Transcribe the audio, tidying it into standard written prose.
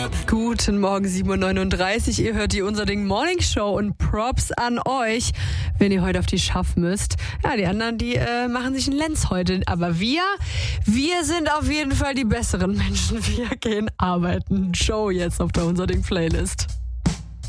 Guten Morgen, 7.39 Uhr. Ihr hört die Unser Ding Morning Show und Props an euch, wenn ihr heute auf die Schaff müsst. Ja, die anderen, die machen sich einen Lenz heute. Aber wir sind auf jeden Fall die besseren Menschen. Wir gehen arbeiten. Show jetzt auf der Unser Ding Playlist.